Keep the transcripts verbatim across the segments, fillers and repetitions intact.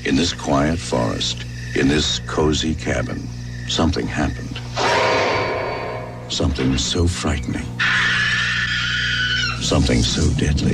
In this quiet forest, in this cozy cabin, something happened. Something so frightening. Something so deadly.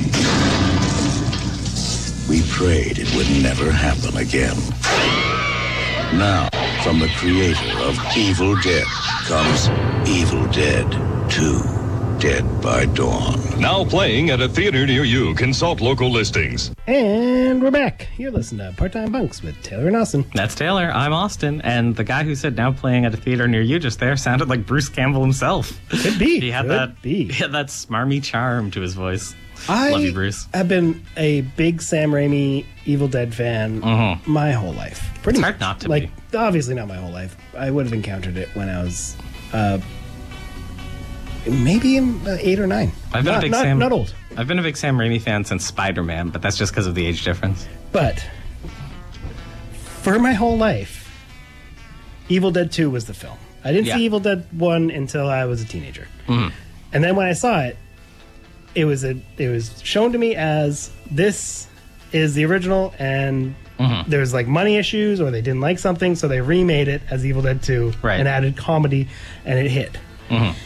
We prayed it would never happen again. Now, from the creator of Evil Dead comes Evil Dead two, Dead by Dawn. Now playing at a theater near you. Consult local listings. And we're back. You're listening to Part-Time Punks with Taylor and Austin. That's Taylor. I'm Austin. And the guy who said now playing at a theater near you just there sounded like Bruce Campbell himself. Could be. He had Could that. be. He had that smarmy charm to his voice. I Love you, Bruce. have been a big Sam Raimi Evil Dead fan Mm-hmm. my whole life. Pretty It's hard not to like, be. Obviously not my whole life. I would have encountered it when I was uh, maybe in, uh, eight or nine. I've been not, a big not, Sam. not old. I've been a big Sam Raimi fan since Spider-Man, but that's just because of the age difference. But for my whole life, Evil Dead two was the film. I didn't Yeah. see Evil Dead one until I was a teenager. Mhm. And then when I saw it, it was a it was shown to me as this is the original, and Mhm. there's like money issues or they didn't like something, so they remade it as Evil Dead two Right. and added comedy, and it hit. Mhm.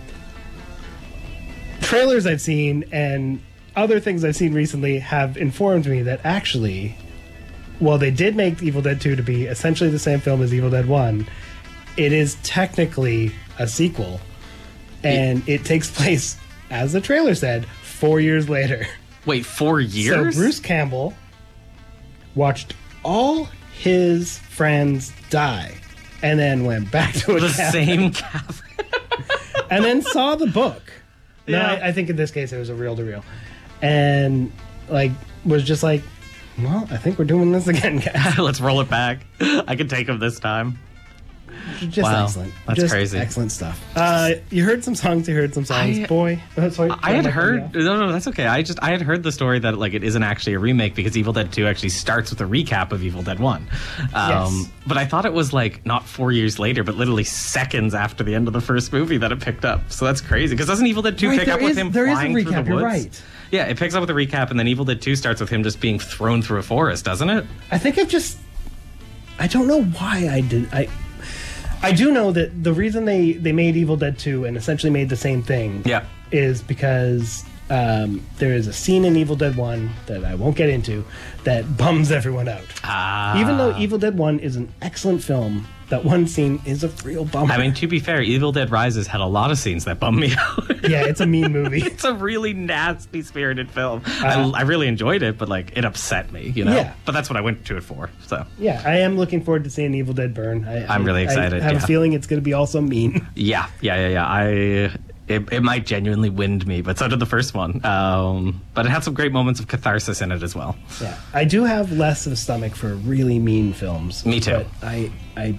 Trailers I've seen and other things I've seen recently have informed me that actually, while they did make Evil Dead two to be essentially the same film as Evil Dead one, it is technically a sequel, and it takes place, as the trailer said, four years later. Wait, four years? So Bruce Campbell watched all his friends die and then went back to a the cabin same cabin. and then saw the book. No, Yeah. I, I think in this case it was a reel to reel. And like was just like, well, I think we're doing this again, guys. Let's roll it back. I can take him this time. Just Wow, excellent. that's Just crazy. Excellent stuff. Uh, you heard some songs, you heard some songs. I- Boy. Oh, sorry, I had Michael, heard yeah. no, no, that's okay. I just I had heard the story that like it isn't actually a remake because Evil Dead two actually starts with a recap of Evil Dead one. Um, Yes. But I thought it was like not four years later, but literally seconds after the end of the first movie that it picked up. So that's crazy because doesn't Evil Dead two Right, pick there up with is- him there is a flying through recap, the you're woods? right. Yeah, it picks up with a recap, and then Evil Dead two starts with him just being thrown through a forest, doesn't it? I think I've just I don't know why I did I I do know that the reason they, they made Evil Dead two and essentially made the same thing Yeah. is because um, there is a scene in Evil Dead one that I won't get into that bums everyone out. Ah. Even though Evil Dead one is an excellent film, that one scene is a real bummer. I mean, to be fair, Evil Dead Rises had a lot of scenes that bummed me out. yeah, it's a mean movie. It's a really nasty spirited film. Uh, I, I really enjoyed it, but like it upset me, you know. Yeah. But that's what I went to it for. So Yeah, I am looking forward to seeing Evil Dead burn. I, I'm really I- excited, I have yeah. a feeling it's going to be also mean. yeah, yeah, yeah, yeah. I it, it might genuinely wind me, but so did the first one. Um, but it had some great moments of catharsis in it as well. Yeah, I do have less of a stomach for really mean films. Me too. But I, I,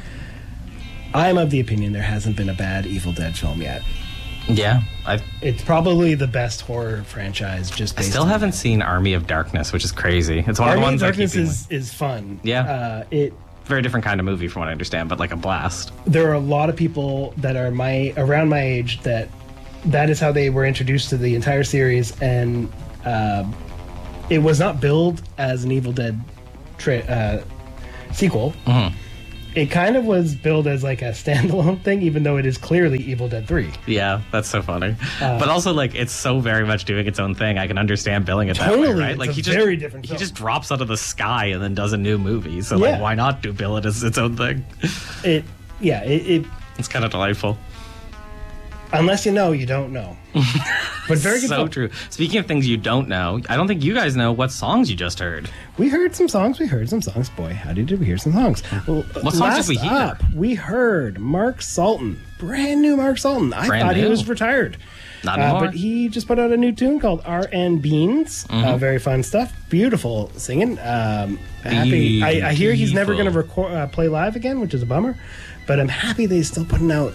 I'm of the opinion there hasn't been a bad Evil Dead film yet. Yeah, I It's probably the best horror franchise. Just I based still on haven't seen Army of Darkness, which is crazy. It's one Army of the of ones I keep Darkness being is, is fun. Yeah. uh, it. very different kind of movie from what I understand, but like a blast. There are a lot of people that are my around my age that that is how they were introduced to the entire series, and um, it was not billed as an Evil Dead tra- uh, sequel. Mhm. It kind of was billed as like a standalone thing, even though it is clearly Evil Dead three. Yeah, that's so funny. Uh, but also, like, it's so very much doing its own thing. I can understand billing it that way, Totally, right? it's Like, a he just very different he film. just drops out of the sky and then does a new movie. So, Yeah. like, why not do bill it as its own thing? It, yeah, it, it. It's kind of delightful. Unless you know, you don't know. But very good. So film. true. Speaking of things you don't know, I don't think you guys know what songs you just heard. We heard some songs. We heard some songs. Boy, how did we hear some songs? Well, What songs did last we hear? Up, we heard Mark Sultan, brand new Mark Sultan. I Brand thought he new. was retired. Not Uh, anymore. but he just put out a new tune called R and Beans. Mm-hmm. Uh, very fun stuff. Beautiful singing. Um, happy. I, I hear he's never going to Beautiful. record uh, play live again, which is a bummer. But I'm happy that he's still putting out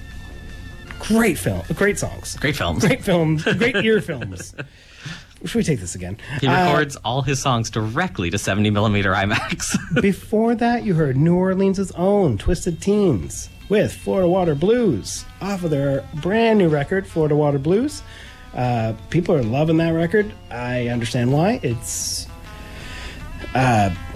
great film, great songs, Great films. great films, great ear films. Should we take this again? He Uh, records all his songs directly to seventy millimeter IMAX. Before that, you heard New Orleans' own Twisted Teens with Florida Water Blues off of their brand new record, Florida Water Blues. Uh, people are loving that record. I understand why. It's Good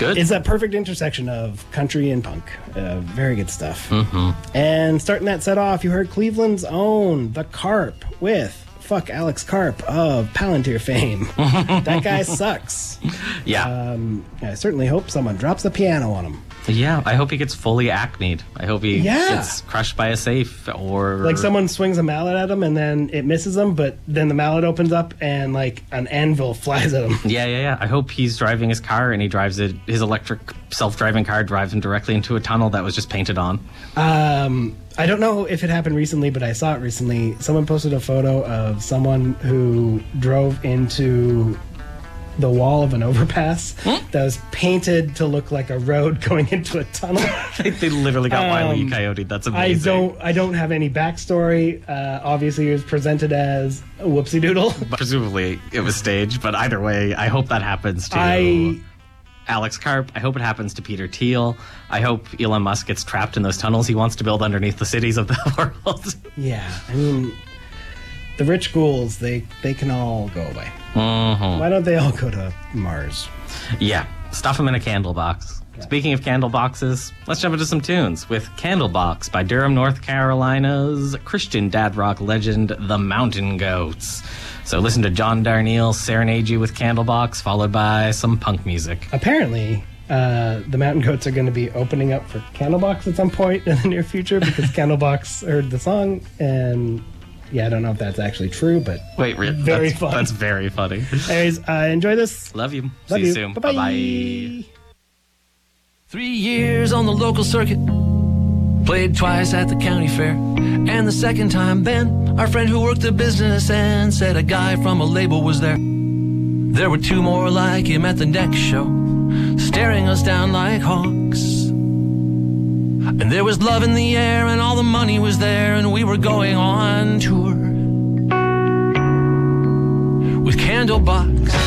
Good. It's that perfect intersection of country and punk. Uh, very good stuff. Mm-hmm. And starting that set off, you heard Cleveland's own The Carp with Fuck Alex Karp of Palantir fame. That guy sucks. Yeah. Um, I certainly hope someone drops the piano on him. Yeah, I hope he gets fully acneed. I hope he Yeah. gets crushed by a safe or... Like someone swings a mallet at him and then it misses him, but then the mallet opens up and like an anvil flies at him. Yeah, yeah, yeah. I hope he's driving his car and he drives it, his electric self-driving car drives him directly into a tunnel that was just painted on. Um, I don't know if it happened recently, but I saw it recently. Someone posted a photo of someone who drove into the wall of an overpass Hmm? that was painted to look like a road going into a tunnel. they, they literally got Wile E. Um, Coyote. That's I amazing. don't I don't have any backstory. Uh, obviously, it was presented as a whoopsie doodle. Presumably it was staged, but either way, I hope that happens to I Alex Karp. I hope it happens to Peter Thiel. I hope Elon Musk gets trapped in those tunnels he wants to build underneath the cities of the world. yeah, I mean, the rich ghouls, they they can all go away. Mm-hmm. Why don't they all go to Mars? Yeah, stuff them in a candle box. Speaking of candle boxes, let's jump into some tunes with Candlebox by Durham, North Carolina's Christian dad rock legend, The Mountain Goats. So listen to John Darnielle serenade you with Candlebox, followed by some punk music. Apparently, uh, the Mountain Goats are going to be opening up for Candlebox at some point in the near future because Candlebox heard the song, and yeah, I don't know if that's actually true, but Wait, re- Very that's, fun. That's very funny. anyways, uh, enjoy this. Love you. Love See you, you. soon. Bye-bye. Bye-bye. Three years on the local circuit, played twice at the county fair, and the second time Ben, our friend who worked the business end, said a guy from a label was there. There were two more like him at the next show, staring us down like hawks. And there was love in the air and all the money was there, and we were going on tour with Candlebox.